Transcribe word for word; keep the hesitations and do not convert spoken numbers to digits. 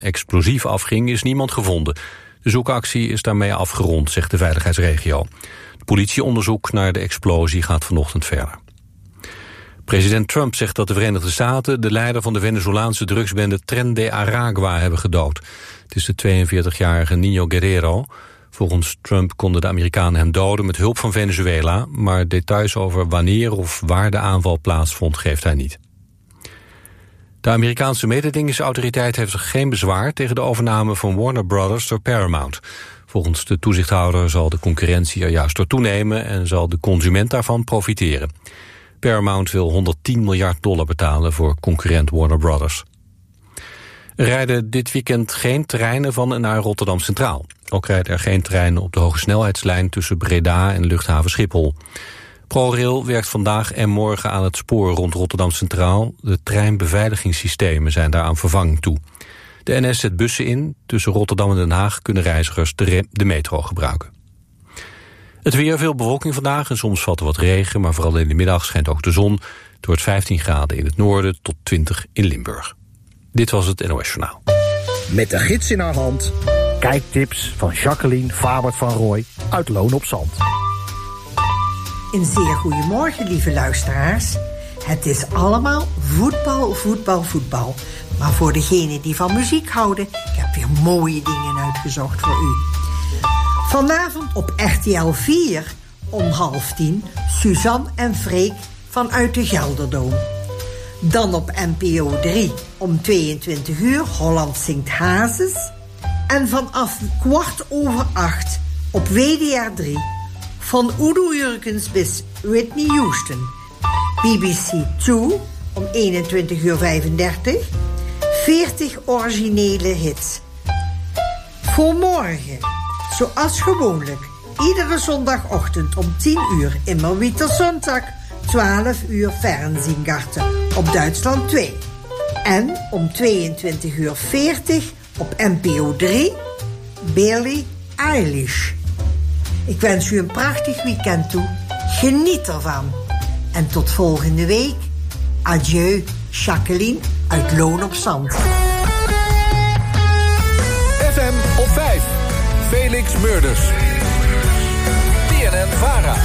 explosief afging is niemand gevonden. De zoekactie is daarmee afgerond, zegt de veiligheidsregio. Het politieonderzoek naar de explosie gaat vanochtend verder. President Trump zegt dat de Verenigde Staten de leider van de Venezolaanse drugsbende Tren de Aragua hebben gedood. Het is de tweeënveertigjarige Niño Guerrero. Volgens Trump konden de Amerikanen hem doden met hulp van Venezuela, maar details over wanneer of waar de aanval plaatsvond geeft hij niet. De Amerikaanse mededingingsautoriteit heeft geen bezwaar tegen de overname van Warner Brothers door Paramount. Volgens de toezichthouder zal de concurrentie er juist door toenemen en zal de consument daarvan profiteren. Paramount wil honderdtien miljard dollar betalen voor concurrent Warner Brothers. Er rijden dit weekend geen treinen van en naar Rotterdam Centraal. Ook rijden er geen treinen op de hogesnelheidslijn tussen Breda en luchthaven Schiphol. ProRail werkt vandaag en morgen aan het spoor rond Rotterdam Centraal. De treinbeveiligingssystemen zijn daar aan vervanging toe. De N S zet bussen in. Tussen Rotterdam en Den Haag kunnen reizigers de, de metro gebruiken. Het weer, veel bewolking vandaag en soms valt er wat regen, maar vooral in de middag schijnt ook de zon. Het wordt vijftien graden in het noorden tot twintig in Limburg. Dit was het N O S Journaal. Met de gids in haar hand. Kijktips van Jacqueline Fabert van Rooij uit Loon op Zand. Een zeer goedemorgen, lieve luisteraars. Het is allemaal voetbal, voetbal, voetbal. Maar voor degenen die van muziek houden, ik heb weer mooie dingen uitgezocht voor u. Vanavond op R T L vier om half tien Suzanne en Freek vanuit de Gelderdoom. Dan op N P O drie om tweeëntwintig uur Holland zingt Hazes. En vanaf kwart over acht op W D R drie van Udo Jurgens bis Whitney Houston. B B C twee om eenentwintig uur vijfendertig. veertig originele hits. Voor morgen, zoals gewoonlijk, iedere zondagochtend om tien uur immer wieder Sonntag, twaalf uur Fernsehgarten op Duitsland twee. En om tweeëntwintig uur veertig op N P O drie, Billie Eilish. Ik wens u een prachtig weekend toe. Geniet ervan. En tot volgende week. Adieu, Jacqueline uit Loon op Zand. F M op vijf. Felix Murders. B N N Vara.